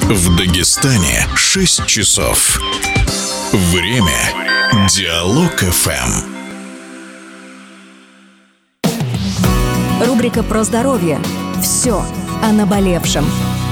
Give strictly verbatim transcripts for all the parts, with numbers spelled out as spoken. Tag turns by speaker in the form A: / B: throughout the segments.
A: В Дагестане шесть часов. Время Диалог эф эм.
B: Рубрика про здоровье. Все о наболевшем.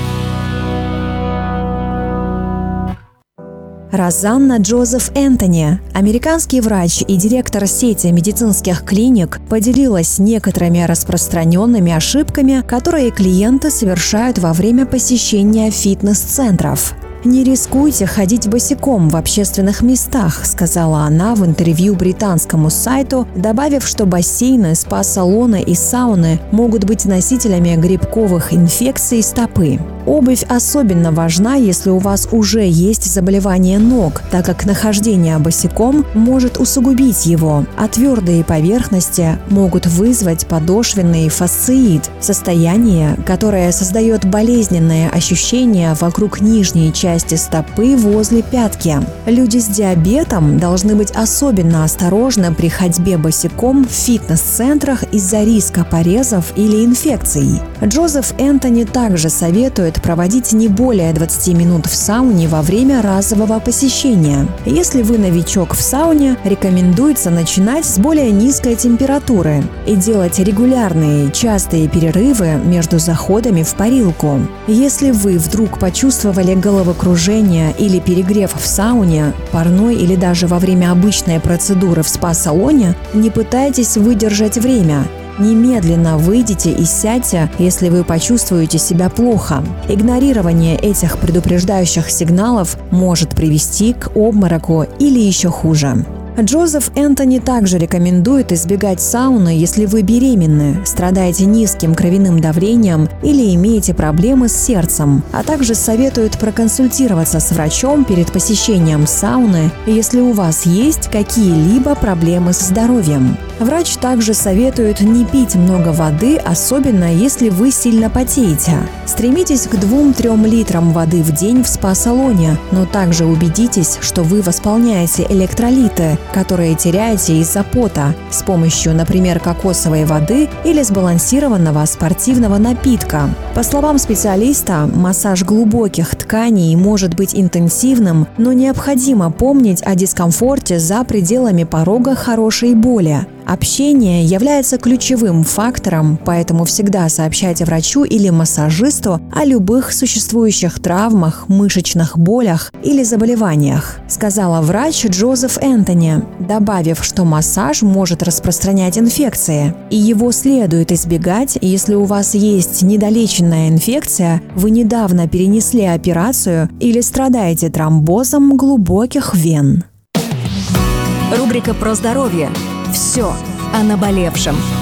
B: Розанна Джозеф Энтони, американский врач и директор сети медицинских клиник, поделилась некоторыми распространенными ошибками, которые клиенты совершают во время посещения фитнес-центров. «Не рискуйте ходить босиком в общественных местах», — сказала она в интервью британскому сайту, добавив, что бассейны, спа-салоны и сауны могут быть носителями грибковых инфекций стопы. Обувь особенно важна, если у вас уже есть заболевание ног, так как нахождение босиком может усугубить его, а твердые поверхности могут вызвать подошвенный фасциит – состояние, которое создает болезненное ощущение вокруг нижней части стопы возле пятки. Люди с диабетом должны быть особенно осторожны при ходьбе босиком в фитнес-центрах из-за риска порезов или инфекций. Джозеф Энтони также советует проводить не более двадцати минут в сауне во время разового посещения. Если вы новичок в сауне, рекомендуется начинать с более низкой температуры и делать регулярные, частые перерывы между заходами в парилку. Если вы вдруг почувствовали головокружение или перегрев в сауне, парной или даже во время обычной процедуры в спа-салоне, не пытайтесь выдержать время. Немедленно выйдите и сядьте, если вы почувствуете себя плохо. Игнорирование этих предупреждающих сигналов может привести к обмороку или еще хуже. Джозеф Энтони также рекомендует избегать сауны, если вы беременны, страдаете низким кровяным давлением или имеете проблемы с сердцем, а также советует проконсультироваться с врачом перед посещением сауны, если у вас есть какие-либо проблемы со здоровьем. Врач также советует не пить много воды, особенно если вы сильно потеете. Стремитесь к двум-трем литрам воды в день в спа-салоне, но также убедитесь, что вы восполняете электролиты, которые теряете из-за пота, с помощью, например, кокосовой воды или сбалансированного спортивного напитка. По словам специалиста, массаж глубоких тканей может быть интенсивным, но необходимо помнить о дискомфорте за пределами порога хорошей боли. Общение является ключевым фактором, поэтому всегда сообщайте врачу или массажисту о любых существующих травмах, мышечных болях или заболеваниях, сказала врач Джозеф Энтони, добавив, что массаж может распространять инфекции, и его следует избегать, если у вас есть недолеченная инфекция, вы недавно перенесли операцию или страдаете тромбозом глубоких вен. Рубрика про здоровье. Все о наболевшем.